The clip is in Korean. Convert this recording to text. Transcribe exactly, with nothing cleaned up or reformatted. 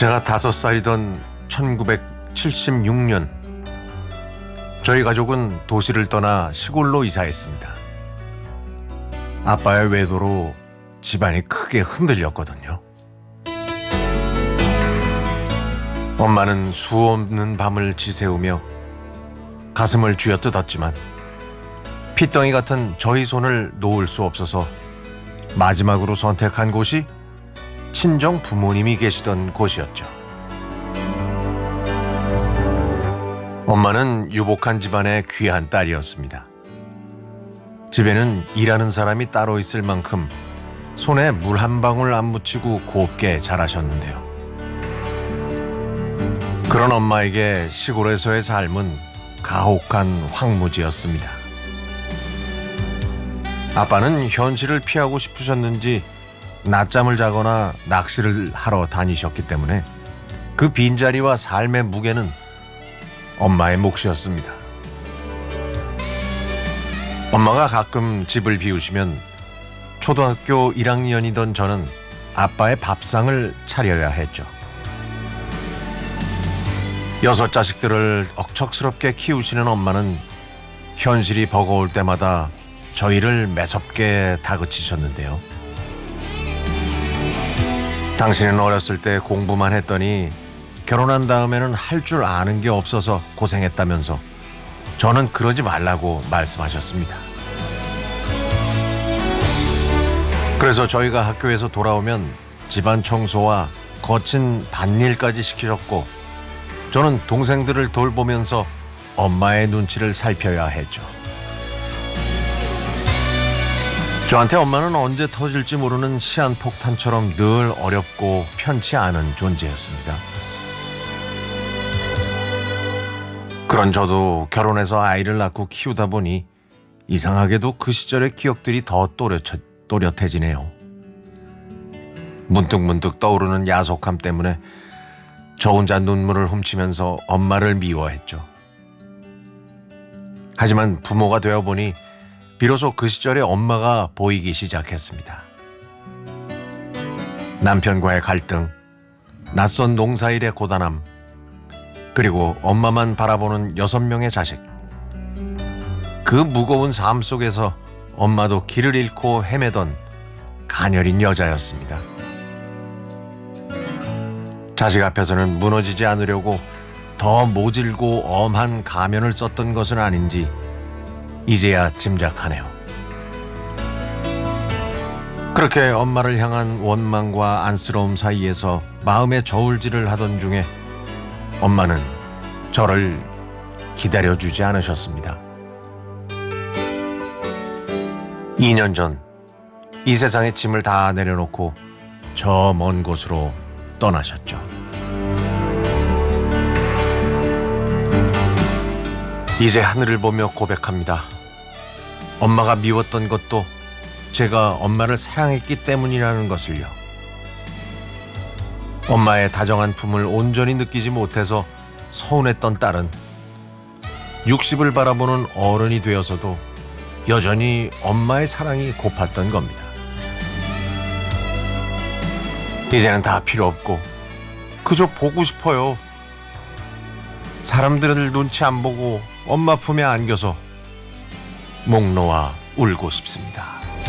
제가 다섯 살이던 천구백칠십육 년, 저희 가족은 도시를 떠나 시골로 이사했습니다. 아빠의 외도로 집안이 크게 흔들렸거든요. 엄마는 수없는 밤을 지새우며 가슴을 쥐어뜯었지만 핏덩이 같은 저희 손을 놓을 수 없어서 마지막으로 선택한 곳이 친정 부모님이 계시던 곳이었죠. 엄마는 유복한 집안의 귀한 딸이었습니다. 집에는 일하는 사람이 따로 있을 만큼 손에 물 한 방울 안 묻히고 곱게 자라셨는데요. 그런 엄마에게 시골에서의 삶은 가혹한 황무지였습니다. 아빠는 현실을 피하고 싶으셨는지 낮잠을 자거나 낚시를 하러 다니셨기 때문에 그 빈자리와 삶의 무게는 엄마의 몫이었습니다. 엄마가 가끔 집을 비우시면 초등학교 일 학년이던 저는 아빠의 밥상을 차려야 했죠. 여섯 자식들을 억척스럽게 키우시는 엄마는 현실이 버거울 때마다 저희를 매섭게 다그치셨는데요. 당신은 어렸을 때 공부만 했더니 결혼한 다음에는 할 줄 아는 게 없어서 고생했다면서 저는 그러지 말라고 말씀하셨습니다. 그래서 저희가 학교에서 돌아오면 집안 청소와 거친 밭일까지 시키셨고 저는 동생들을 돌보면서 엄마의 눈치를 살펴야 했죠. 저한테 엄마는 언제 터질지 모르는 시한폭탄처럼 늘 어렵고 편치 않은 존재였습니다. 그런 저도 결혼해서 아이를 낳고 키우다 보니 이상하게도 그 시절의 기억들이 더 또렷, 또렷해지네요. 문득문득 떠오르는 야속함 때문에 저 혼자 눈물을 훔치면서 엄마를 미워했죠. 하지만 부모가 되어보니 비로소 그 시절의 엄마가 보이기 시작했습니다. 남편과의 갈등, 낯선 농사일의 고단함, 그리고 엄마만 바라보는 여섯 명의 자식. 그 무거운 삶 속에서 엄마도 길을 잃고 헤매던 가녀린 여자였습니다. 자식 앞에서는 무너지지 않으려고 더 모질고 엄한 가면을 썼던 것은 아닌지 이제야 짐작하네요. 그렇게 엄마를 향한 원망과 안쓰러움 사이에서 마음의 저울질을 하던 중에 엄마는 저를 기다려주지 않으셨습니다. 이 년 전 이 세상의 짐을 다 내려놓고 저 먼 곳으로 떠나셨죠. 이제 하늘을 보며 고백합니다. 엄마가 미웠던 것도 제가 엄마를 사랑했기 때문이라는 것을요. 엄마의 다정한 품을 온전히 느끼지 못해서 서운했던 딸은 육십을 바라보는 어른이 되어서도 여전히 엄마의 사랑이 고팠던 겁니다. 이제는 다 필요 없고 그저 보고 싶어요. 사람들을 눈치 안 보고 엄마 품에 안겨서 목 놓아 울고 싶습니다.